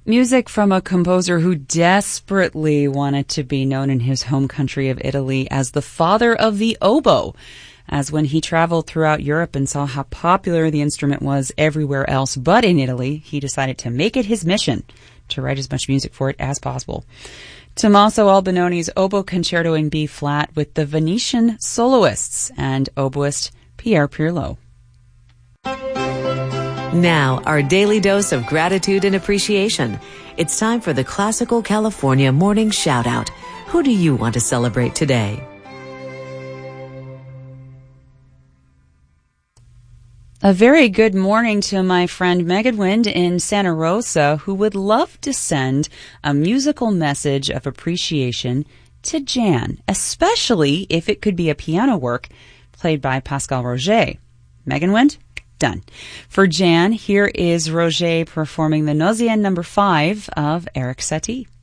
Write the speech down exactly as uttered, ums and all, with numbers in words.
Music from a composer who desperately wanted to be known in his home country of Italy as the father of the oboe, as when he traveled throughout Europe and saw how popular the instrument was everywhere else but in Italy, he decided to make it his mission to write as much music for it as possible. Tommaso Albinoni's Oboe Concerto in B flat with the Venetian Soloists and oboist Pierre Pirlo. Now, our daily dose of gratitude and appreciation. It's time for the Classical California Morning Shoutout. Who do you want to celebrate today? A very good morning to my friend Megan Wind in Santa Rosa, who would love to send a musical message of appreciation to Jan, especially if it could be a piano work played by Pascal Roger. Megan Wind? Done. For Jan, here is Roger performing the Nosien number five of Eric Satie.